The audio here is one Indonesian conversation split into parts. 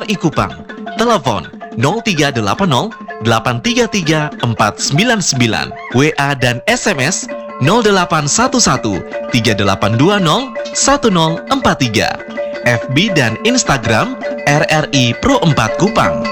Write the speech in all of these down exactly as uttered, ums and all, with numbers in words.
I Kupang. Telepon nol tiga delapan nol delapan tiga tiga empat sembilan sembilan. W A dan S M S nol delapan satu satu tiga delapan dua nol satu nol empat tiga. F B dan Instagram R R I Pro empat Kupang.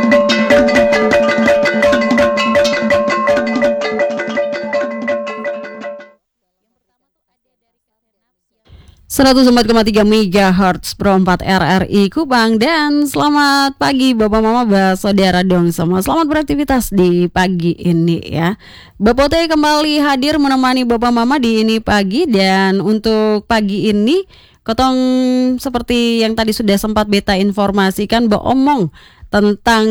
seratus empat koma tiga megahertz Pro empat R R I Kupang. Dan selamat pagi Bapak Mama, Saudara dong semua. Selamat beraktivitas di pagi ini ya. Bapak Teh kembali hadir menemani Bapak Mama di ini pagi. Dan untuk pagi ini Kotong seperti yang tadi sudah sempat beta informasikan, beromong tentang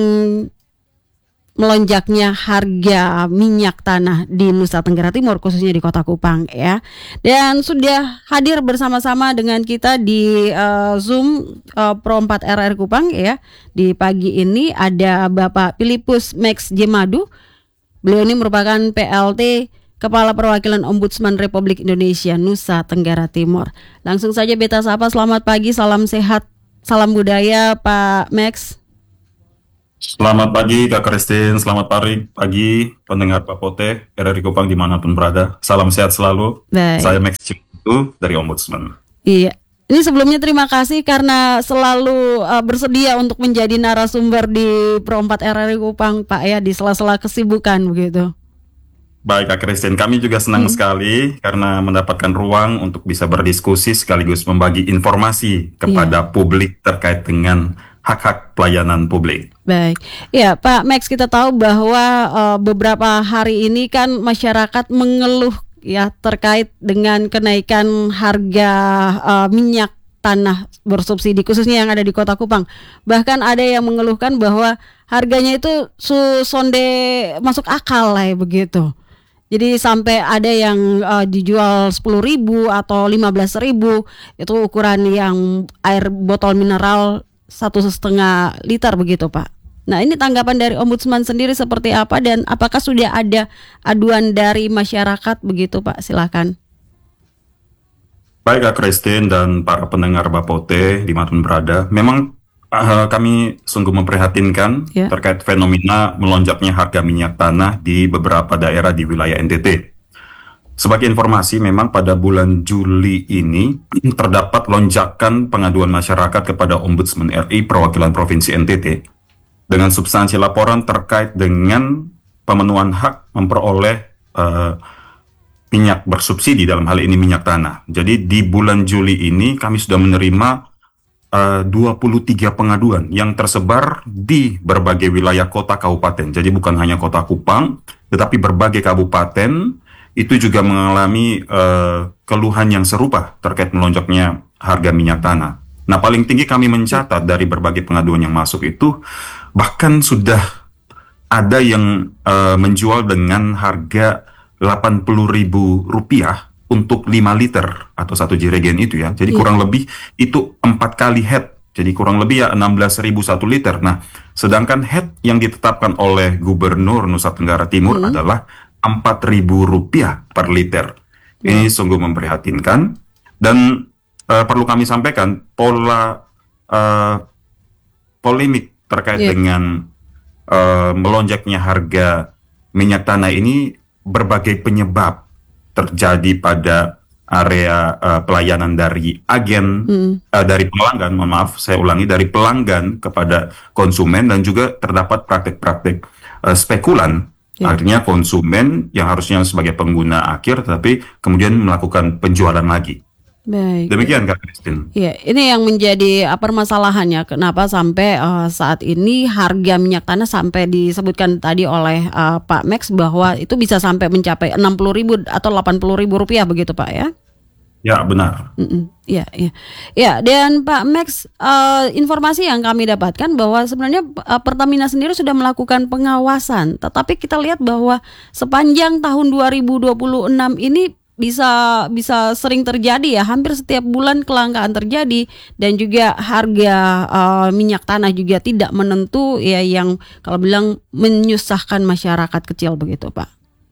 melonjaknya harga minyak tanah di Nusa Tenggara Timur, khususnya di Kota Kupang ya. Dan sudah hadir bersama-sama dengan kita di uh, Zoom uh, Pro empat R R Kupang ya. Di pagi ini ada Bapak Filipus Max Jemadu. Beliau ini merupakan P L T Kepala Perwakilan Ombudsman Republik Indonesia Nusa Tenggara Timur. Langsung saja beta sapa, selamat pagi, salam sehat, salam budaya Pak Max. Selamat pagi Kak Christine, selamat pagi, pagi pendengar Pak Pote, R R I Kupang dimanapun berada. Salam sehat selalu. Baik. Saya Max Jemadu dari Ombudsman. Iya, ini sebelumnya terima kasih karena selalu uh, bersedia untuk menjadi narasumber di Pro empat R R I Kupang Pak ya, di sela-sela kesibukan begitu. Baik Kak Christine, kami juga senang hmm. sekali karena mendapatkan ruang untuk bisa berdiskusi sekaligus membagi informasi kepada iya. publik terkait dengan hak-hak pelayanan publik. Baik, ya Pak Max, kita tahu bahwa uh, beberapa hari ini kan masyarakat mengeluh ya terkait dengan kenaikan harga uh, minyak tanah bersubsidi, khususnya yang ada di Kota Kupang. Bahkan ada yang mengeluhkan bahwa harganya itu sonde masuk akal lah ya, begitu. Jadi sampai ada yang uh, dijual sepuluh ribu atau lima belas ribu, itu ukuran yang air botol mineral satu setengah liter begitu Pak. Nah, ini tanggapan dari Ombudsman sendiri seperti apa, dan apakah sudah ada aduan dari masyarakat begitu Pak? Silakan. Baik Kak Christine dan para pendengar Bapote dimanapun berada, memang uh, kami sungguh memprihatinkan yeah. terkait fenomena melonjaknya harga minyak tanah di beberapa daerah di wilayah N T T. Sebagai informasi, memang pada bulan Juli ini terdapat lonjakan pengaduan masyarakat kepada Ombudsman R I Perwakilan Provinsi N T T dengan substansi laporan terkait dengan pemenuhan hak memperoleh uh, minyak bersubsidi, dalam hal ini minyak tanah. Jadi di bulan Juli ini kami sudah menerima uh, dua puluh tiga pengaduan yang tersebar di berbagai wilayah kota kabupaten. Jadi bukan hanya Kota Kupang, tetapi berbagai kabupaten itu juga mengalami uh, keluhan yang serupa terkait melonjaknya harga minyak tanah. Nah, paling tinggi kami mencatat dari berbagai pengaduan yang masuk itu, bahkan sudah ada yang uh, menjual dengan harga delapan puluh ribu rupiah untuk lima liter atau satu jerigen itu ya. Jadi kurang yeah. lebih itu empat kali head. Jadi kurang lebih ya enam belas ribu satu liter. Nah, sedangkan head yang ditetapkan oleh Gubernur Nusa Tenggara Timur mm. adalah empat ribu rupiah per liter. Ini hmm. sungguh memprihatinkan, dan uh, perlu kami sampaikan pola uh, polemik terkait yeah. dengan uh, melonjaknya harga minyak tanah ini berbagai penyebab terjadi pada area uh, pelayanan dari agen, hmm. uh, dari pelanggan, mohon maaf, saya ulangi, dari pelanggan kepada konsumen, dan juga terdapat praktek-praktek uh, spekulan. Ya. Artinya konsumen yang harusnya sebagai pengguna akhir, tapi kemudian melakukan penjualan lagi. Baik. Demikian Kak Christine. Iya, ini yang menjadi permasalahannya. Kenapa sampai uh, saat ini harga minyak tanah sampai disebutkan tadi oleh uh, Pak Max bahwa itu bisa sampai mencapai enam puluh ribu atau delapan puluh ribu rupiah begitu Pak ya? Ya benar. Iya, iya, ya. Dan Pak Max, uh, informasi yang kami dapatkan bahwa sebenarnya uh, Pertamina sendiri sudah melakukan pengawasan, tetapi kita lihat bahwa sepanjang tahun dua ribu dua puluh enam ini bisa bisa sering terjadi ya, hampir setiap bulan kelangkaan terjadi, dan juga harga uh, minyak tanah juga tidak menentu ya, yang kalau bilang menyusahkan masyarakat kecil begitu Pak.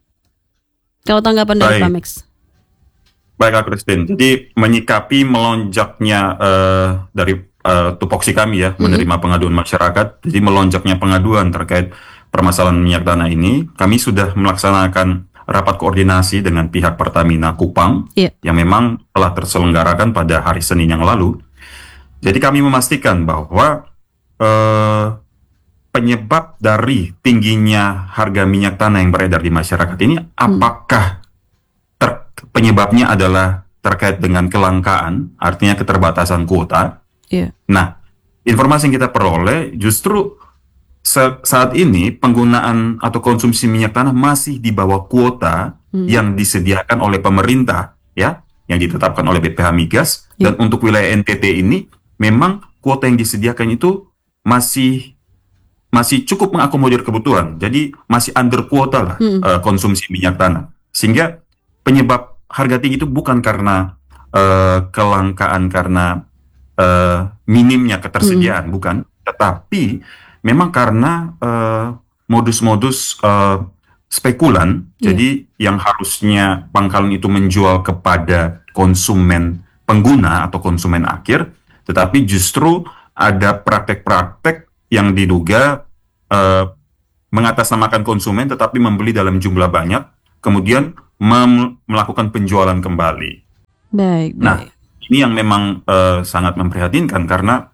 Kalau tanggapan dari Pak Max? Baik Kak Christine, jadi menyikapi melonjaknya uh, dari uh, tupoksi kami ya, menerima pengaduan masyarakat. Jadi melonjaknya pengaduan terkait permasalahan minyak tanah ini, kami sudah melaksanakan rapat koordinasi dengan pihak Pertamina Kupang yeah. yang memang telah terselenggarakan pada hari Senin yang lalu. Jadi kami memastikan bahwa uh, penyebab dari tingginya harga minyak tanah yang beredar di masyarakat ini, hmm. apakah ter- penyebabnya adalah terkait dengan kelangkaan, artinya keterbatasan kuota. Yeah. Nah, informasi yang kita peroleh justru se- saat ini penggunaan atau konsumsi minyak tanah masih di bawah kuota hmm. yang disediakan oleh pemerintah, ya, yang ditetapkan oleh B P H Migas. Yeah. Dan untuk wilayah N T T ini, memang kuota yang disediakan itu masih masih cukup mengakomodir kebutuhan, jadi masih under kuota lah hmm. uh, konsumsi minyak tanah. Sehingga penyebab harga tinggi itu bukan karena uh, kelangkaan, karena uh, minimnya ketersediaan, hmm. bukan, tetapi memang karena uh, modus-modus uh, spekulan. Yeah. Jadi yang harusnya pangkalan itu menjual kepada konsumen pengguna atau konsumen akhir, tetapi justru ada praktek-praktek yang diduga uh, mengatasnamakan konsumen tetapi membeli dalam jumlah banyak, kemudian mem- melakukan penjualan kembali. Baik, baik. Nah, ini yang memang uh, sangat memprihatinkan karena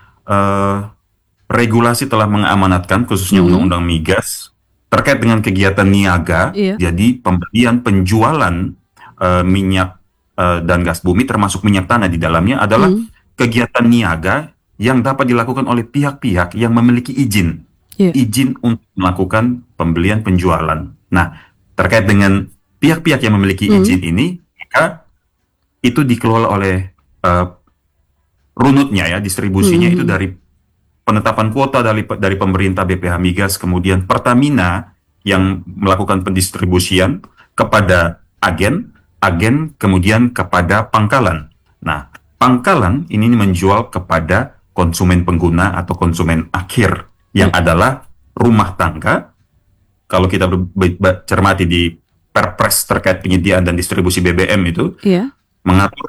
uh, regulasi telah mengamanatkan, khususnya mm-hmm. Undang-Undang Migas, terkait dengan kegiatan niaga, iya. Jadi pembelian penjualan uh, minyak uh, dan gas bumi termasuk minyak tanah di dalamnya adalah mm. kegiatan niaga yang dapat dilakukan oleh pihak-pihak yang memiliki izin, yeah. izin untuk melakukan pembelian penjualan. Nah, terkait dengan pihak-pihak yang memiliki mm. izin ini, maka itu dikelola oleh uh, runutnya ya, distribusinya mm. itu dari penetapan kuota dari dari pemerintah B P H Migas, kemudian Pertamina yang melakukan pendistribusian kepada agen, agen kemudian kepada pangkalan. Nah, pangkalan ini menjual kepada konsumen pengguna atau konsumen akhir yang hmm. adalah rumah tangga. Kalau kita ber- ber- cermati di Perpres terkait penyediaan dan distribusi B B M itu yeah. mengatur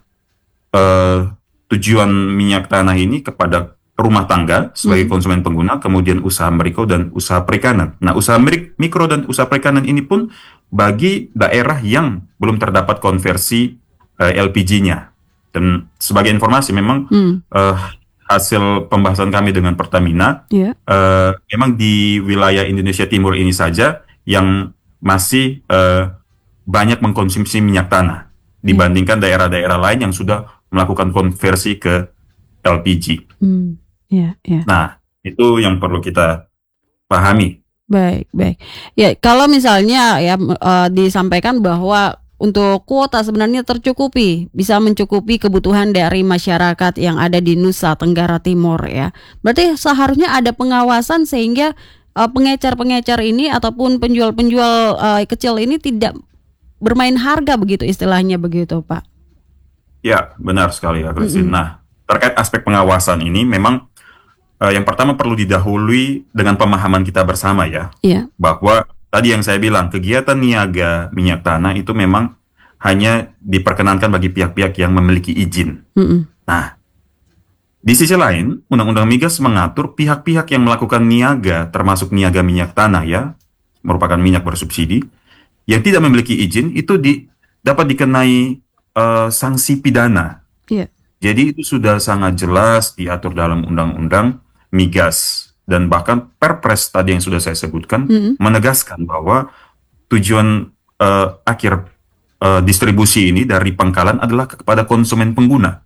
uh, tujuan minyak tanah ini kepada rumah tangga sebagai hmm. konsumen pengguna, kemudian usaha mikro dan usaha perikanan. Nah, usaha mikro dan usaha perikanan ini pun bagi daerah yang belum terdapat konversi uh, L P G-nya. Dan sebagai informasi memang hmm. uh, hasil pembahasan kami dengan Pertamina, yeah. uh, memang di wilayah Indonesia Timur ini saja yang masih uh, banyak mengkonsumsi minyak tanah dibandingkan daerah-daerah lain yang sudah melakukan konversi ke L P G. Hmm. Yeah, yeah. Nah, itu yang perlu kita pahami. Baik, baik. Ya, kalau misalnya ya uh, disampaikan bahwa untuk kuota sebenarnya tercukupi, bisa mencukupi kebutuhan dari masyarakat yang ada di Nusa Tenggara Timur ya. Berarti seharusnya ada pengawasan sehingga uh, pengecer-pengecer ini ataupun penjual-penjual uh, kecil ini tidak bermain harga begitu istilahnya begitu, Pak. Ya, benar sekali ya, Christine. Mm-hmm. Nah, terkait aspek pengawasan ini memang uh, yang pertama perlu didahului dengan pemahaman kita bersama ya. Yeah. Bahwa tadi yang saya bilang, kegiatan niaga minyak tanah itu memang hanya diperkenankan bagi pihak-pihak yang memiliki izin. Mm-hmm. Nah, di sisi lain, Undang-Undang Migas mengatur pihak-pihak yang melakukan niaga, termasuk niaga minyak tanah ya, merupakan minyak bersubsidi, yang tidak memiliki izin, itu di, dapat dikenai uh, sanksi pidana. Yeah. Jadi itu sudah sangat jelas diatur dalam Undang-Undang Migas. Dan bahkan Perpres tadi yang sudah saya sebutkan mm-hmm. menegaskan bahwa tujuan uh, akhir uh, distribusi ini dari pangkalan adalah kepada konsumen pengguna.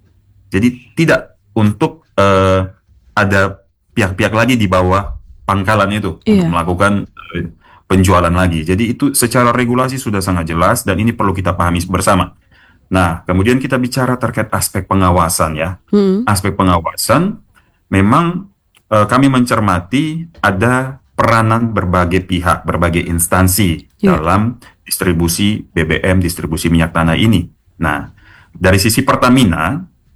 Jadi tidak untuk uh, ada pihak-pihak lagi di bawah pangkalan itu yeah. untuk melakukan uh, penjualan lagi. Jadi itu secara regulasi sudah sangat jelas dan ini perlu kita pahami bersama. Nah, kemudian kita bicara terkait aspek pengawasan ya. Mm-hmm. Aspek pengawasan memang Uh, kami mencermati ada peranan berbagai pihak, berbagai instansi yeah. dalam distribusi B B M, distribusi minyak tanah ini. Nah, dari sisi Pertamina,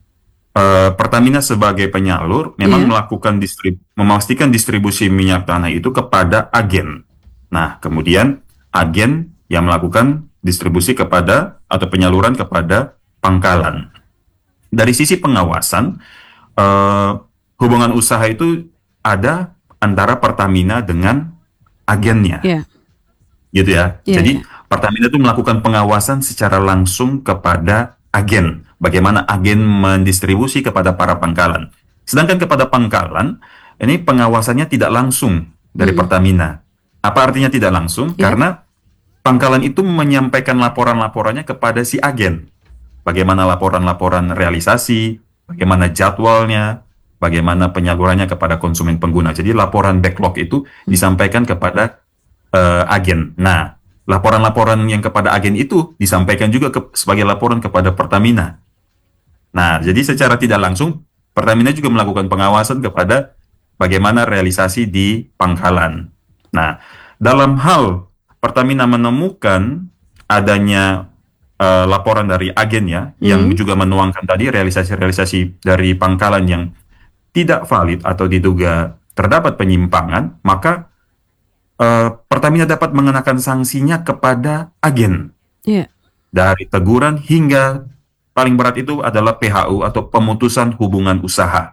uh, Pertamina sebagai penyalur memang yeah. melakukan distrib- memastikan distribusi minyak tanah itu kepada agen. Nah, kemudian agen yang melakukan distribusi kepada atau penyaluran kepada pangkalan. Dari sisi pengawasan, uh, hubungan usaha itu ada antara Pertamina dengan agennya, yeah. gitu ya. Yeah, Jadi yeah. Pertamina itu melakukan pengawasan secara langsung kepada agen, bagaimana agen mendistribusi kepada para pangkalan. Sedangkan kepada pangkalan, ini pengawasannya tidak langsung dari Hmm. Pertamina. Apa artinya tidak langsung? Yeah. Karena pangkalan itu menyampaikan laporan-laporannya kepada si agen. Bagaimana laporan-laporan realisasi, bagaimana jadwalnya, bagaimana penyalurannya kepada konsumen pengguna. Jadi laporan backlog itu disampaikan kepada uh, agen. Nah, laporan-laporan yang kepada agen itu disampaikan juga ke, sebagai laporan kepada Pertamina. Nah, jadi secara tidak langsung, Pertamina juga melakukan pengawasan kepada bagaimana realisasi di pangkalan. Nah, dalam hal Pertamina menemukan adanya uh, laporan dari agennya, hmm. yang juga menuangkan tadi realisasi-realisasi dari pangkalan yang tidak valid atau diduga terdapat penyimpangan, maka uh, Pertamina dapat mengenakan sanksinya kepada agen. Yeah. Dari teguran hingga paling berat itu adalah P H U atau pemutusan hubungan usaha.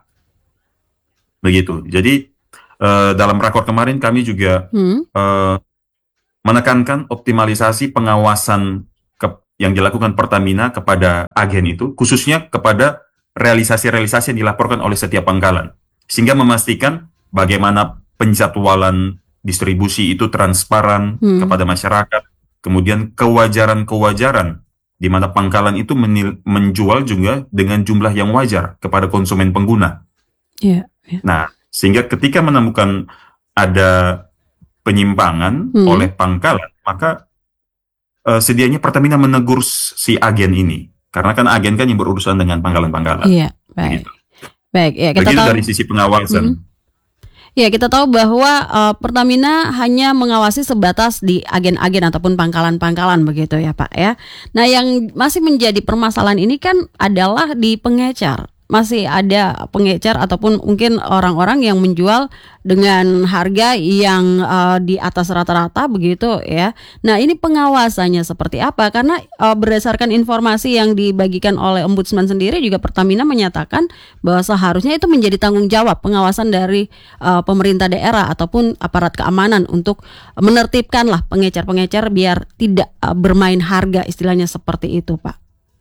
Begitu. Jadi uh, dalam rakor kemarin kami juga hmm. uh, menekankan optimalisasi pengawasan ke, yang dilakukan Pertamina kepada agen itu, khususnya kepada realisasi-realisasi yang dilaporkan oleh setiap pangkalan, sehingga memastikan bagaimana penjadwalan distribusi itu transparan hmm. kepada masyarakat, kemudian kewajaran-kewajaran di mana pangkalan itu menil, menjual juga dengan jumlah yang wajar kepada konsumen pengguna. Yeah, yeah. Nah, sehingga ketika menemukan ada penyimpangan hmm. oleh pangkalan, maka uh, sedianya Pertamina menegur si agen ini, karena kan agen kan yang berurusan dengan pangkalan-pangkalan. Iya, baik. Begitu. Baik, ya kita Begitu tahu dari sisi pengawasan. Hmm. Ya, kita tahu bahwa uh, Pertamina hanya mengawasi sebatas di agen-agen ataupun pangkalan-pangkalan begitu ya, Pak ya. Nah, yang masih menjadi permasalahan ini kan adalah di pengecer. Masih ada pengecer ataupun mungkin orang-orang yang menjual dengan harga yang uh, di atas rata-rata begitu ya. Nah, ini pengawasannya seperti apa? Karena uh, berdasarkan informasi yang dibagikan oleh Ombudsman sendiri juga Pertamina menyatakan bahwa seharusnya itu menjadi tanggung jawab pengawasan dari uh, pemerintah daerah ataupun aparat keamanan untuk menertibkan lah pengecer-pengecer biar tidak uh, bermain harga, istilahnya seperti itu, Pak.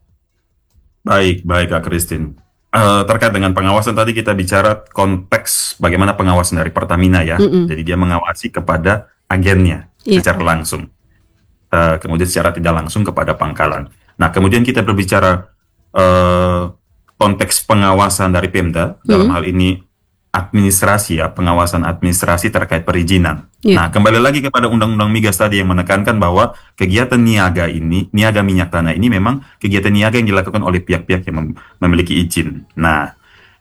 Baik, baik Kak Christine. Uh, terkait dengan pengawasan tadi kita bicara konteks bagaimana pengawasan dari Pertamina ya. Mm-mm. Jadi dia mengawasi kepada agennya yeah. secara langsung. Uh, kemudian secara tidak langsung kepada pangkalan. Nah, kemudian kita berbicara uh, konteks pengawasan dari Pemda, mm-hmm. dalam hal ini administrasi ya, pengawasan administrasi terkait perizinan. Yeah. Nah, kembali lagi kepada Undang-Undang Migas tadi yang menekankan bahwa kegiatan niaga ini, niaga minyak tanah ini memang kegiatan niaga yang dilakukan oleh pihak-pihak yang mem- memiliki izin. Nah,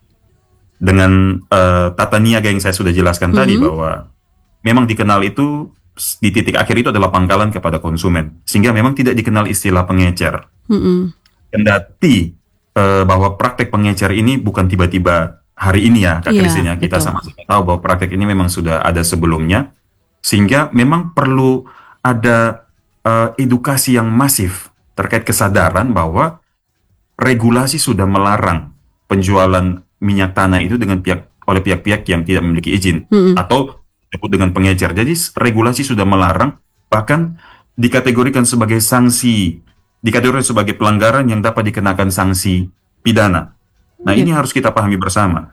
dengan uh, tata niaga yang saya sudah jelaskan mm-hmm. tadi bahwa memang dikenal itu di titik akhir itu adalah pangkalan kepada konsumen, sehingga memang tidak dikenal istilah pengecer. Mm-hmm. Kendati uh, bahwa praktek pengecer ini bukan tiba-tiba hari ini ya Kak yeah, Christine, kita sama-sama tahu bahwa praktek ini memang sudah ada sebelumnya, sehingga memang perlu ada uh, edukasi yang masif terkait kesadaran bahwa regulasi sudah melarang penjualan minyak tanah itu dengan pihak oleh pihak-pihak yang tidak memiliki izin mm-hmm. atau disebut dengan pengecer. Jadi regulasi sudah melarang, bahkan dikategorikan sebagai sanksi, dikategorikan sebagai pelanggaran yang dapat dikenakan sanksi pidana. Nah, ini harus kita pahami bersama.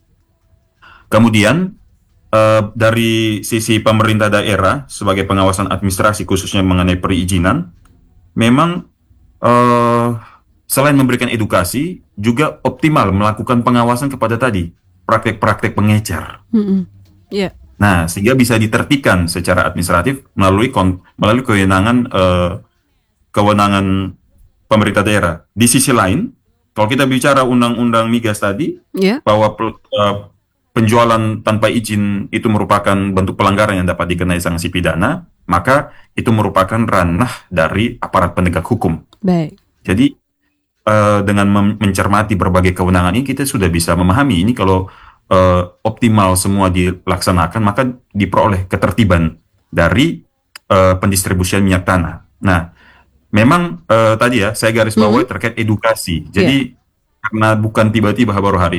Kemudian, uh, dari sisi pemerintah daerah sebagai pengawasan administrasi khususnya mengenai perizinan, memang uh, selain memberikan edukasi, juga optimal melakukan pengawasan kepada tadi, praktek-praktek pengecer. Mm-hmm. Yeah. Nah, sehingga bisa ditertibkan secara administratif melalui kon- melalui kewenangan uh, kewenangan pemerintah daerah. Di sisi lain, kalau kita bicara undang-undang migas tadi, yeah. bahwa uh, penjualan tanpa izin itu merupakan bentuk pelanggaran yang dapat dikenai sanksi pidana, maka itu merupakan ranah dari aparat penegak hukum. Baik. Jadi uh, dengan mem- mencermati berbagai kewenangan ini, kita sudah bisa memahami ini kalau uh, optimal semua dilaksanakan, maka diperoleh ketertiban dari uh, pendistribusian minyak tanah. Nah, memang uh, tadi ya saya garis bawahi mm-hmm. terkait edukasi. Jadi yeah. karena bukan tiba-tiba baru hari ini,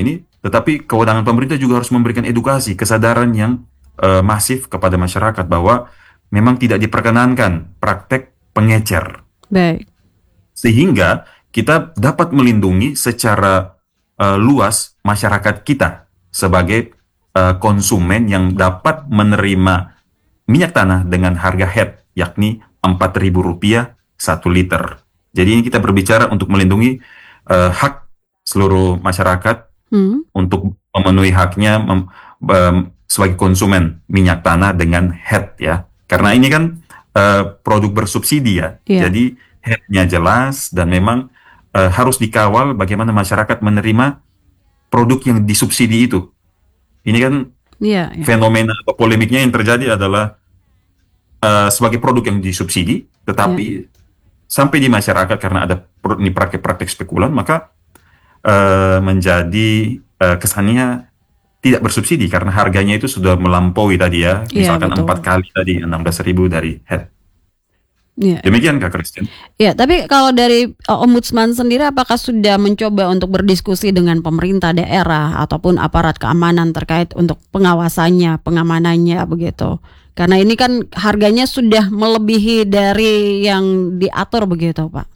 Tetapi kewenangan pemerintah juga harus memberikan edukasi, kesadaran yang uh, masif kepada masyarakat bahwa memang tidak diperkenankan praktek pengecer. Baik. Sehingga kita dapat melindungi secara uh, luas masyarakat kita sebagai uh, konsumen yang dapat menerima minyak tanah dengan harga head, yakni empat ribu rupiah satu liter. Jadi ini kita berbicara untuk melindungi uh, hak seluruh masyarakat hmm. untuk memenuhi haknya mem, um, sebagai konsumen minyak tanah dengan head ya. Karena ini kan uh, produk bersubsidi ya. Yeah. Jadi headnya jelas dan memang uh, harus dikawal bagaimana masyarakat menerima produk yang disubsidi itu. Ini kan yeah, yeah. fenomena atau polemiknya yang terjadi adalah uh, sebagai produk yang disubsidi, tetapi yeah. sampai di masyarakat karena ada ini praktek-praktek spekulan, maka uh, menjadi uh, kesannya tidak bersubsidi karena harganya itu sudah melampaui tadi ya, misalkan yeah, empat kali tadi enam belas ribu dari head. Yeah. Demikian Kak Christian. Ya, tapi kalau dari uh, Ombudsman sendiri, apakah sudah mencoba untuk berdiskusi dengan pemerintah daerah ataupun aparat keamanan terkait untuk pengawasannya, pengamanannya begitu? Karena ini kan harganya sudah melebihi dari yang diatur begitu, Pak.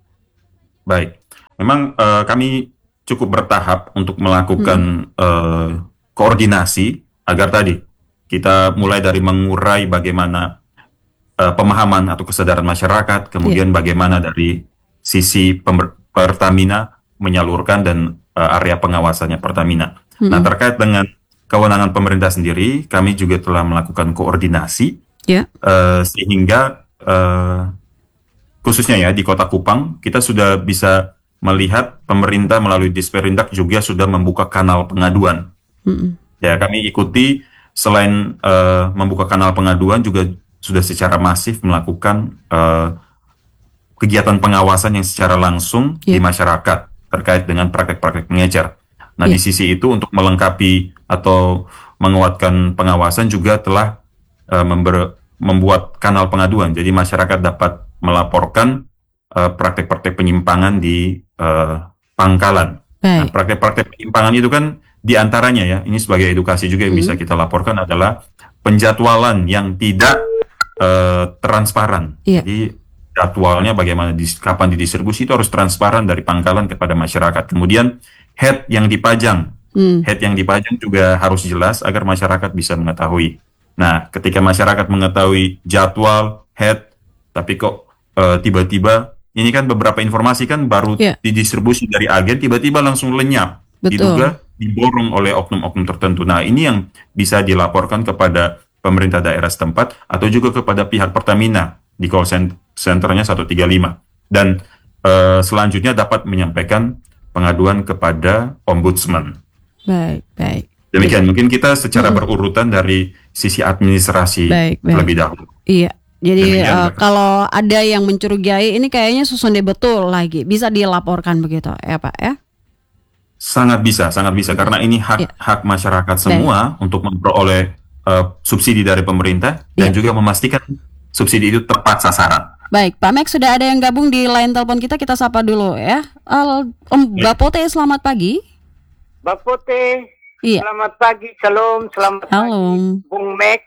Baik, memang uh, kami cukup bertahap untuk melakukan hmm. uh, koordinasi agar tadi kita mulai dari mengurai bagaimana Uh, pemahaman atau kesadaran masyarakat, kemudian yeah. bagaimana dari sisi pemer- Pertamina menyalurkan dan uh, area pengawasannya Pertamina. Mm-hmm. Nah, terkait dengan kewenangan pemerintah sendiri, kami juga telah melakukan koordinasi yeah. uh, sehingga uh, khususnya ya di Kota Kupang kita sudah bisa melihat pemerintah melalui Disperindak juga sudah membuka kanal pengaduan. Mm-hmm. Ya, kami ikuti selain uh, membuka kanal pengaduan juga sudah secara masif melakukan uh, kegiatan pengawasan yang secara langsung yeah. di masyarakat terkait dengan praktek-praktek pengecer. Nah, yeah. di sisi itu untuk melengkapi atau menguatkan pengawasan juga telah uh, member, membuat kanal pengaduan. Jadi masyarakat dapat melaporkan uh, praktek-praktek penyimpangan di uh, pangkalan. Nah, praktek-praktek penyimpangan itu kan diantaranya ya, ini sebagai edukasi juga yang mm. bisa kita laporkan adalah penjadwalan yang tidak Uh, transparan. Yeah. Jadi jadwalnya bagaimana di, kapan didistribusi itu harus transparan dari pangkalan kepada masyarakat. Kemudian head yang dipajang, mm. head yang dipajang juga harus jelas agar masyarakat bisa mengetahui. Nah, ketika masyarakat mengetahui jadwal head, tapi kok uh, tiba-tiba ini kan beberapa informasi kan baru yeah. didistribusi dari agen, tiba-tiba langsung lenyap, Betul. diduga diborong oleh oknum-oknum tertentu. Nah, ini yang bisa dilaporkan kepada pemerintah daerah setempat atau juga kepada pihak Pertamina di call centernya seratus tiga puluh lima dan uh, selanjutnya dapat menyampaikan pengaduan kepada Ombudsman. Baik, baik. Demikian, mungkin kita secara hmm. berurutan dari sisi administrasi baik, baik. lebih dahulu. Iya. Jadi uh, kalau ada yang mencurigai ini kayaknya Susonde betul lagi, bisa dilaporkan begitu ya Pak ya? Sangat bisa, sangat bisa karena ini hak ya. hak masyarakat semua baik. untuk memperoleh Uh, subsidi dari pemerintah dan yeah. juga memastikan subsidi itu tepat sasaran. Baik, Pak Max sudah ada yang gabung di line telepon kita, kita sapa dulu ya. Al, Om yeah. Bapote, selamat pagi. Bapote, yeah. selamat pagi, shalom, selamat Halo. pagi, Bung Max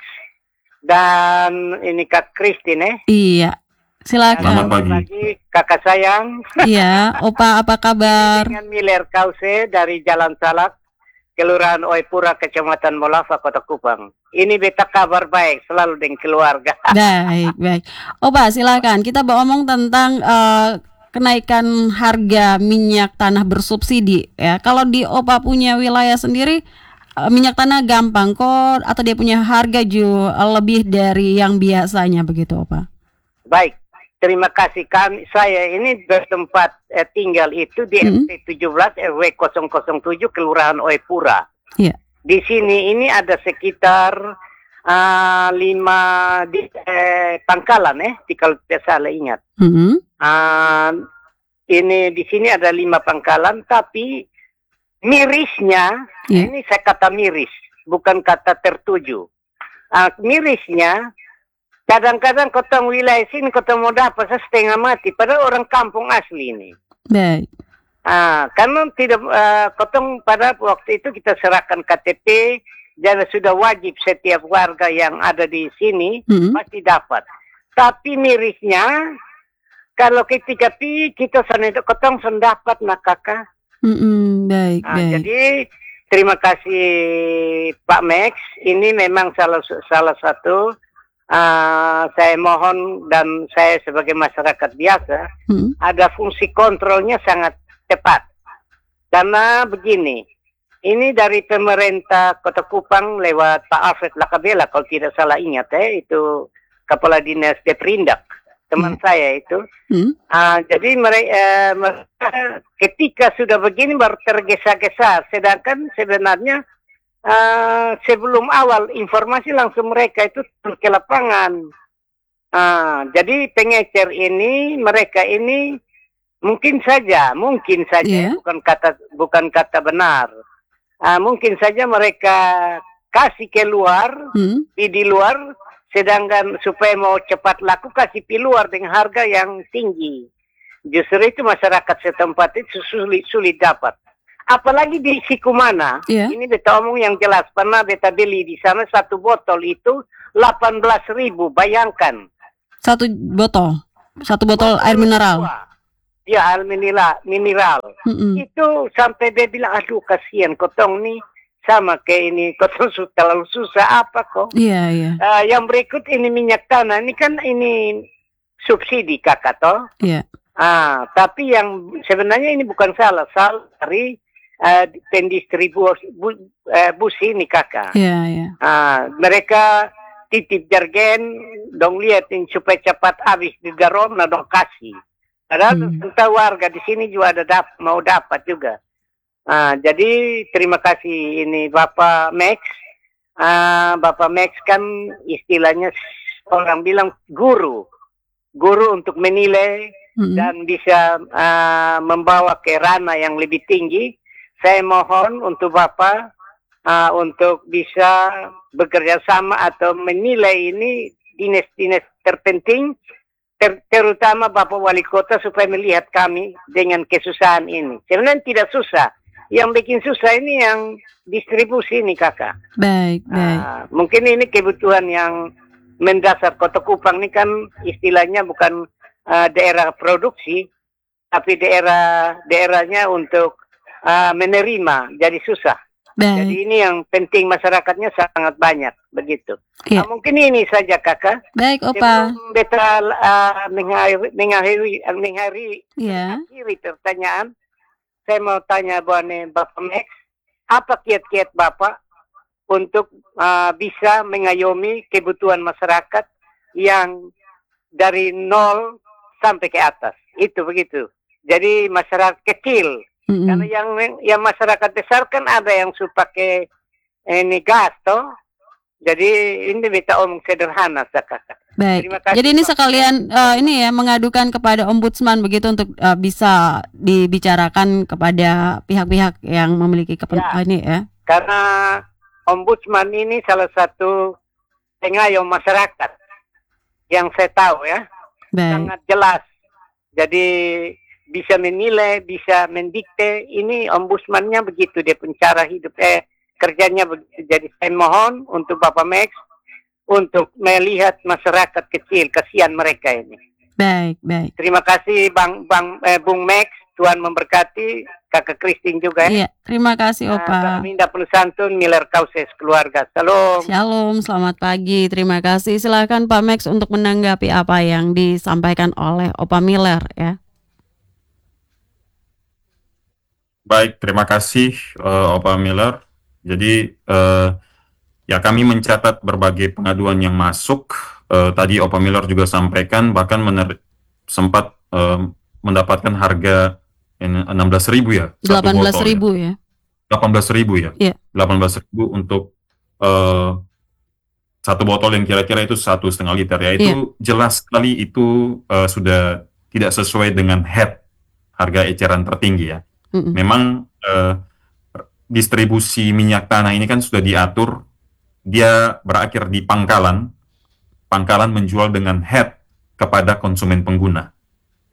dan ini Kak Christine. Eh? Iya, silakan. Selamat pagi. pagi, kakak sayang. Iya, Opa apa kabar? Dengan Miller Kause dari Jalan Salak, Kelurahan Oepura, Kecamatan Molafa, Kota Kupang. Ini beta kabar baik selalu dengan keluarga. Baik, baik. Oh Pak, silakan. Kita ngomong tentang uh, kenaikan harga minyak tanah bersubsidi. Ya, kalau di Opa punya wilayah sendiri, uh, minyak tanah gampang kok, atau dia punya harga juga lebih dari yang biasanya begitu, Opa? Baik. Terima kasih. Kami, saya ini bertempat eh, tinggal itu di mm-hmm. R T tujuh belas R W nol nol tujuh Kelurahan Oepura. Yeah. Di sini ini ada sekitar uh, lima di, eh, pangkalan eh, kalau tidak salah ingat. Mm-hmm. Uh, ini di sini ada lima pangkalan, tapi mirisnya yeah. ini saya kata miris, bukan kata tertuju. Uh, mirisnya. Kadang-kadang kota wilayah sini, kota mau dapat setengah mati. Padahal orang kampung asli ini. Baik. Ah, karena tidak uh, kotong pada waktu itu kita serahkan K T P dan sudah wajib setiap warga yang ada di sini hmm. pasti dapat. Tapi mirisnya kalau ketika pi kita sana itu kotong sendapat nak kakak. Mm-mm, baik, nah, baik. Jadi terima kasih Pak Max. Ini memang salah salah satu uh, saya mohon dan saya sebagai masyarakat biasa hmm. ada fungsi kontrolnya sangat tepat. Karena begini, ini dari pemerintah Kota Kupang lewat Pak Alfred Lakabela kalau tidak salah ingat ya, itu Kepala Dinas Deprindak, teman hmm. saya itu. Hmm. Uh, jadi mereka, uh, ketika sudah begini baru tergesa-gesa, sedangkan sebenarnya uh, sebelum awal informasi langsung mereka itu turun ke lapangan. Uh, jadi pengecer ini, mereka ini mungkin saja, mungkin saja, yeah. bukan kata bukan kata benar. Uh, mungkin saja mereka kasih keluar, hmm. di luar, sedangkan supaya mau cepat laku kasih keluar dengan harga yang tinggi. Justru itu masyarakat setempat itu sulit sulit dapat. Apalagi di Sikumana, yeah. ini beta omong yang jelas. Pernah beta beli di sana satu botol itu delapan belas ribu, bayangkan. Satu botol, satu botol, botol air mineral. Dua. Ya, air mineral, mineral. Mm-hmm. Itu sampai dia bilang, aduh kasihan kotong nih sama kayak ini, kotong su- terlalu susah apa kok. Iya, yeah, iya. Yeah. Uh, yang berikut ini minyak tanah, ini kan ini subsidi kakak toh. Iya. Yeah. Ah, tapi yang sebenarnya ini bukan salah, salah dari uh, pendistribusi bu, uh, bus ini kakak. Iya, yeah, iya. Yeah. Ah, mereka titip jargen, dong liatin supaya cepat habis di garom, nah dong kasih. Padahal hmm. entah warga di sini juga ada dap, mau dapat juga. Uh, jadi terima kasih ini Bapak Max. Uh, Bapak Max kan istilahnya orang bilang guru, guru untuk menilai hmm. dan bisa uh, membawa ke ranah yang lebih tinggi. Saya mohon untuk Bapak uh, untuk bisa bekerja sama atau menilai ini dinas-dinas terpenting. Ter, terutama Bapak Wali Kota supaya melihat kami dengan kesusahan ini. Sebenarnya tidak susah. Yang bikin susah ini yang distribusi ini kakak. Baik, baik. Uh, mungkin ini kebutuhan yang mendasar Kota Kupang ini kan istilahnya bukan uh, daerah produksi, tapi daerah daerahnya untuk uh, menerima, jadi susah. Baik. Jadi ini yang penting masyarakatnya sangat banyak begitu. Ya. Nah, mungkin ini saja kakak. Baik Opa. Sebelum beta uh, mengakhiri mengakhiri mengakhiri ya. mengakhiri pertanyaan, saya mau tanya buane Bapak Max, apa kiat-kiat Bapak untuk uh, bisa mengayomi kebutuhan masyarakat yang dari nol sampai ke atas, itu begitu. Jadi masyarakat kecil. Mm-hmm. Karena yang yang masyarakat besar kan ada yang suka pakai ini gas toh. Jadi ini beta omong sederhana kakak. Baik. Jadi ini sekalian uh, ini ya mengadukan kepada ombudsman begitu untuk uh, bisa dibicarakan kepada pihak-pihak yang memiliki kepentingan ya, ini ya. Karena ombudsman ini salah satu pengayom masyarakat yang saya tahu ya. Baik. Sangat jelas. Jadi bisa menilai, bisa mendikte, ini ombudsmannya begitu, dia pencara hidup, eh kerjanya begitu. Jadi saya mohon untuk Bapak Max, untuk melihat masyarakat kecil, kasihan mereka ini. Baik, baik. Terima kasih Bang Bang eh, Bung Max, Tuhan memberkati, Kakak Christine juga ya. Iya, terima kasih Opa. Kami minta penuh santun, Miller Kauses keluarga. Shalom. Shalom, selamat pagi, terima kasih. Silakan Pak Max untuk menanggapi apa yang disampaikan oleh Opa Miller ya. Baik, terima kasih uh, Opa Miller. Jadi uh, ya kami mencatat berbagai pengaduan yang masuk. Uh, tadi Opa Miller juga sampaikan bahkan mener- sempat uh, mendapatkan harga enam belas ribu ya. delapan belas ribu ya. delapan belas ribu ya. Iya. delapan belas ribu untuk uh, satu botol yang kira-kira itu satu setengah liter ya. Itu yeah. jelas sekali itu uh, sudah tidak sesuai dengan head harga eceran tertinggi ya. Mm-mm. Memang uh, distribusi minyak tanah ini kan sudah diatur, dia berakhir di pangkalan, pangkalan menjual dengan head kepada konsumen pengguna. Nah,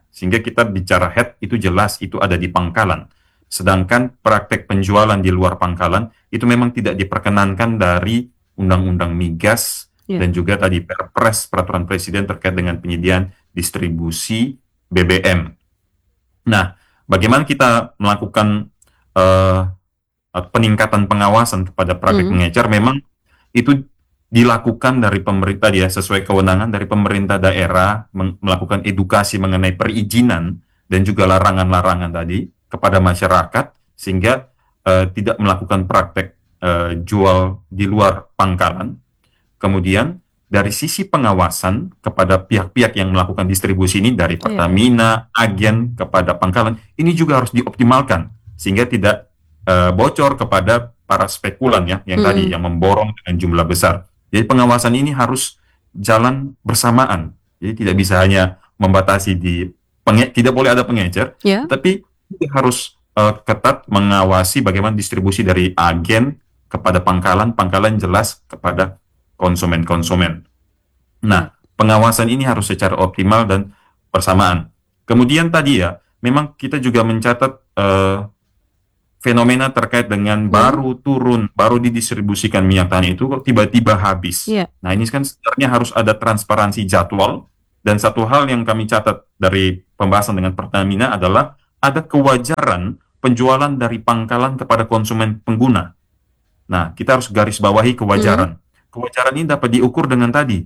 Sehingga kita bicara head itu jelas itu ada di pangkalan. Sedangkan praktek penjualan di luar pangkalan itu memang tidak diperkenankan dari Undang-Undang Migas yeah. dan juga tadi Perpres Peraturan Presiden terkait dengan penyediaan distribusi B B M. Nah, bagaimana kita melakukan uh, peningkatan pengawasan kepada praktek mm-hmm. mengecer? Memang itu dilakukan dari pemerintah ya sesuai kewenangan dari pemerintah daerah melakukan edukasi mengenai perizinan dan juga larangan-larangan tadi kepada masyarakat sehingga uh, tidak melakukan praktek uh, jual di luar pangkalan. Kemudian dari sisi pengawasan kepada pihak-pihak yang melakukan distribusi ini dari Pertamina, agen kepada pangkalan ini juga harus dioptimalkan sehingga tidak uh, bocor kepada para spekulan ya yang hmm. tadi yang memborong dengan jumlah besar. Jadi pengawasan ini harus jalan bersamaan. Jadi tidak bisa hanya membatasi di penge, tidak boleh ada pengecer, yeah. tapi harus uh, ketat mengawasi bagaimana distribusi dari agen kepada pangkalan, pangkalan jelas kepada konsumen-konsumen. Nah, pengawasan ini harus secara optimal dan bersamaan. Kemudian tadi ya, memang kita juga mencatat uh, fenomena terkait dengan hmm. baru turun, baru didistribusikan minyak tanah itu kok tiba-tiba habis. Yeah. Nah ini kan sebenarnya harus ada transparansi jadwal, dan satu hal yang kami catat dari pembahasan dengan Pertamina adalah ada kewajaran penjualan dari pangkalan kepada konsumen pengguna. Nah kita harus garis bawahi kewajaran. Hmm. Kewajaran ini dapat diukur dengan tadi,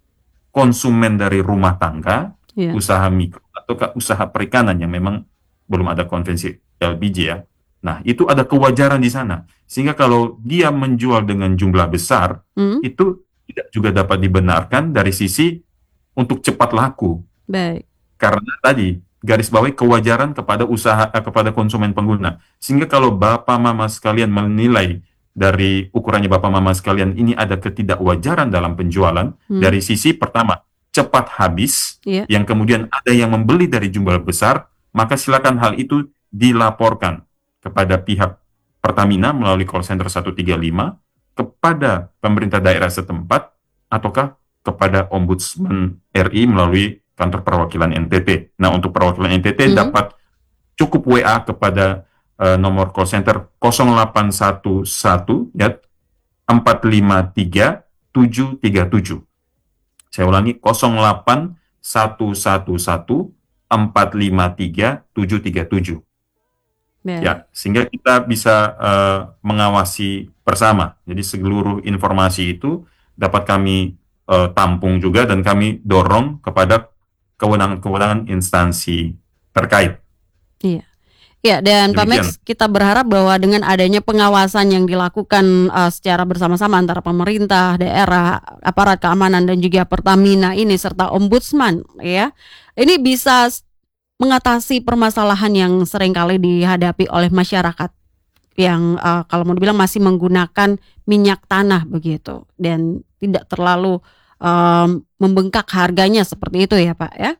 konsumen dari rumah tangga, yeah. usaha mikro, atau usaha perikanan yang memang belum ada konvensi L P G ya. Nah, itu ada kewajaran di sana. Sehingga kalau dia menjual dengan jumlah besar, hmm. itu tidak juga dapat dibenarkan dari sisi untuk cepat laku. Baik. Karena tadi, garis bawahi kewajaran kepada usaha, eh, kepada konsumen pengguna. Sehingga kalau Bapak Mama sekalian menilai dari ukurannya Bapak Mama sekalian, ini ada ketidakwajaran dalam penjualan, hmm. dari sisi pertama, cepat habis, yeah. yang kemudian ada yang membeli dari jumlah besar, maka silakan hal itu dilaporkan kepada pihak Pertamina melalui call center satu tiga lima, kepada pemerintah daerah setempat, ataukah kepada Ombudsman R I melalui kantor perwakilan N T T. Nah, untuk perwakilan N T T mm-hmm. dapat cukup W A kepada uh, nomor call center nol delapan satu satu ya empat lima tiga tujuh tiga tujuh. Saya ulangi nol delapan satu satu satu empat lima tiga tujuh tiga tujuh. Yeah. Ya, sehingga kita bisa uh, mengawasi bersama. Jadi seluruh informasi itu dapat kami uh, tampung juga dan kami dorong kepada kewenangan-kewenangan instansi terkait. Iya. Ya, dan Pak Max, kita berharap bahwa dengan adanya pengawasan yang dilakukan uh, secara bersama-sama antara pemerintah, daerah, aparat keamanan dan juga Pertamina ini serta Ombudsman ya, ini bisa mengatasi permasalahan yang seringkali dihadapi oleh masyarakat yang uh, kalau mau dibilang masih menggunakan minyak tanah begitu dan tidak terlalu um, membengkak harganya seperti itu ya Pak ya?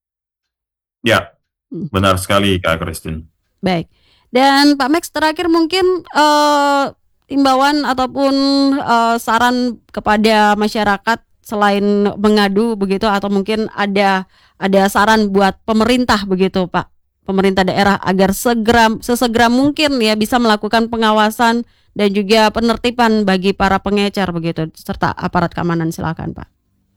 Ya, benar sekali Kak Christine. Baik, dan Pak Max terakhir mungkin uh, imbauan ataupun uh, saran kepada masyarakat selain mengadu begitu atau mungkin ada ada saran buat pemerintah begitu Pak, pemerintah daerah agar segera sesegera mungkin ya bisa melakukan pengawasan dan juga penertiban bagi para pengecer begitu serta aparat keamanan. Silakan Pak.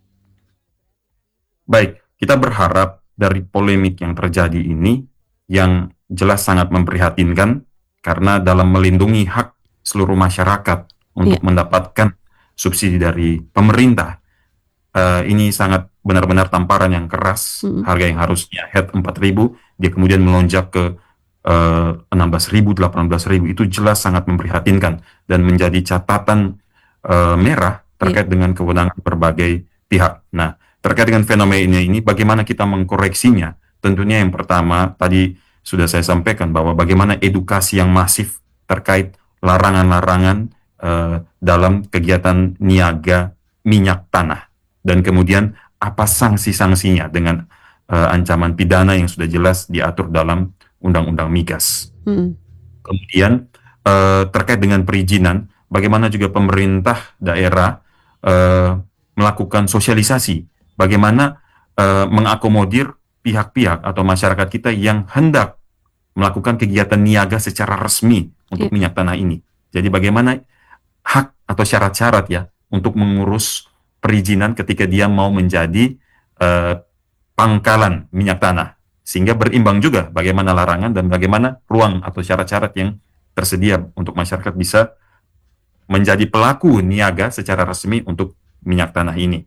Baik, kita berharap dari polemik yang terjadi ini yang jelas sangat memprihatinkan karena dalam melindungi hak seluruh masyarakat untuk yeah. mendapatkan subsidi dari pemerintah. Uh, ini sangat benar-benar tamparan yang keras. Mm. Harga yang harusnya head empat ribu dia kemudian melonjak ke uh, enam belas ribu, delapan belas ribu. Itu jelas sangat memprihatinkan dan menjadi catatan uh, merah terkait yeah. dengan kewenangan berbagai pihak. Nah, terkait dengan fenomena ini bagaimana kita mengkoreksinya? Tentunya yang pertama tadi sudah saya sampaikan bahwa bagaimana edukasi yang masif terkait larangan-larangan uh, dalam kegiatan niaga minyak tanah. Dan kemudian apa sanksi-sanksinya dengan uh, ancaman pidana yang sudah jelas diatur dalam Undang-Undang Migas. Hmm. Kemudian uh, terkait dengan perizinan, bagaimana juga pemerintah daerah uh, melakukan sosialisasi, bagaimana uh, mengakomodir pihak-pihak atau masyarakat kita yang hendak melakukan kegiatan niaga secara resmi untuk yeah. minyak tanah ini. Jadi bagaimana hak atau syarat-syarat ya untuk mengurus perizinan ketika dia mau menjadi uh, pangkalan minyak tanah, sehingga berimbang juga bagaimana larangan dan bagaimana ruang atau syarat-syarat yang tersedia untuk masyarakat bisa menjadi pelaku niaga secara resmi untuk minyak tanah ini.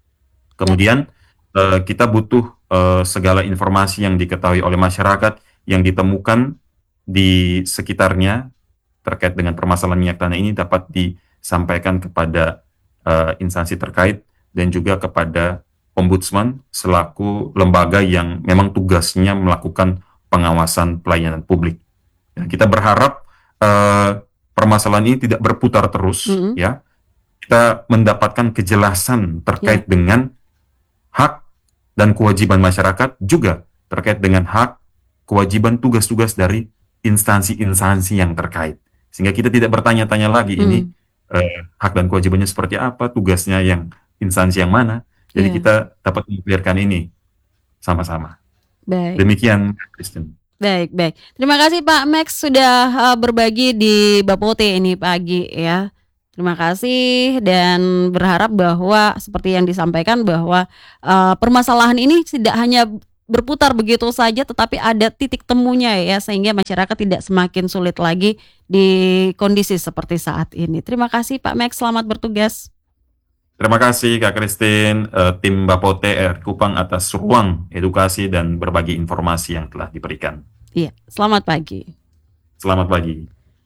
Kemudian uh, kita butuh uh, segala informasi yang diketahui oleh masyarakat yang ditemukan di sekitarnya terkait dengan permasalahan minyak tanah ini dapat disampaikan kepada uh, instansi terkait dan juga kepada Ombudsman selaku lembaga yang memang tugasnya melakukan pengawasan pelayanan publik. Dan kita berharap uh, permasalahan ini tidak berputar terus, mm-hmm. ya. Kita mendapatkan kejelasan terkait yeah. dengan hak dan kewajiban masyarakat, juga terkait dengan hak, kewajiban, tugas-tugas dari instansi-instansi yang terkait. Sehingga kita tidak bertanya-tanya lagi mm. ini uh, hak dan kewajibannya seperti apa, tugasnya yang instansi yang mana. Jadi yeah. kita dapat mengklirkan ini sama-sama. Baik. Demikian, Kristen. Baik, baik. Terima kasih Pak Max sudah uh, berbagi di Bapote ini pagi ya. Terima kasih dan berharap bahwa seperti yang disampaikan bahwa uh, permasalahan ini tidak hanya berputar begitu saja tetapi ada titik temunya ya sehingga masyarakat tidak semakin sulit lagi di kondisi seperti saat ini. Terima kasih Pak Max, selamat bertugas. Terima kasih Kak Christine, uh, tim Bapote R Kupang atas ruang edukasi dan berbagi informasi yang telah diberikan. Iya, selamat pagi. Selamat pagi.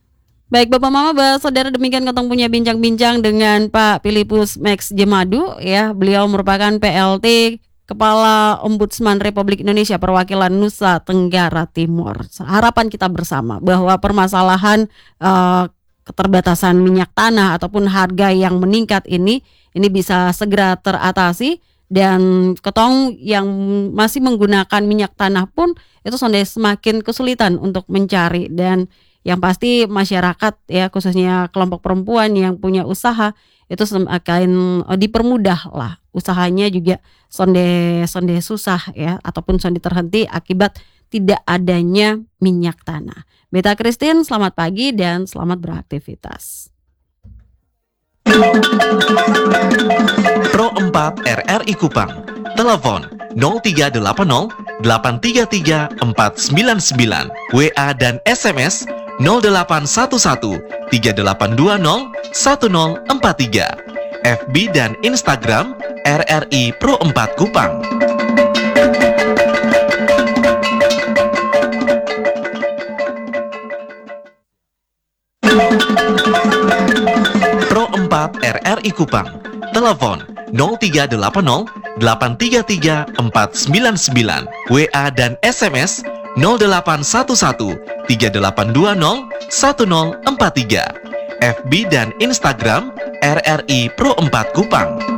Baik Bapak Mama, Bapak Saudara, demikian kita punya bincang-bincang dengan Pak Filipus Max Jemadu ya. Beliau merupakan P L T Kepala Ombudsman Republik Indonesia Perwakilan Nusa Tenggara Timur. Harapan kita bersama bahwa permasalahan uh, keterbatasan minyak tanah ataupun harga yang meningkat ini ini bisa segera teratasi dan ketong yang masih menggunakan minyak tanah pun itu sudah semakin kesulitan untuk mencari dan yang pasti masyarakat ya khususnya kelompok perempuan yang punya usaha itu akan dipermudah lah usahanya juga sonde sonde susah ya ataupun sonde terhenti akibat tidak adanya minyak tanah. Beta Christine, selamat pagi dan selamat beraktivitas. Pro empat R R I Kupang, telepon nol tiga delapan nol delapan tiga tiga empat sembilan sembilan, W A dan S M S nol delapan satu satu tiga delapan dua nol satu nol empat tiga, F B dan Instagram R R I Pro empat Kupang. Pro empat R R I Kupang, telepon nol tiga delapan nol delapan tiga tiga empat sembilan sembilan, W A dan S M S nol delapan satu satu tiga delapan dua nol satu nol empat tiga, F B dan Instagram R R I Pro empat Kupang.